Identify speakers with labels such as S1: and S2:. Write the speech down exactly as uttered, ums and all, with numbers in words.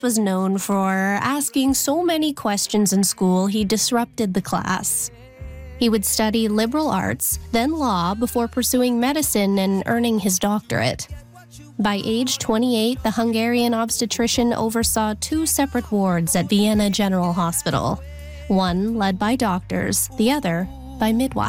S1: was known for asking so many questions in school he disrupted the class. He would study liberal arts, then law, before pursuing medicine and earning his doctorate. By age twenty-eight, the Hungarian obstetrician oversaw two separate wards at Vienna General Hospital, one led by doctors, the other by midwives.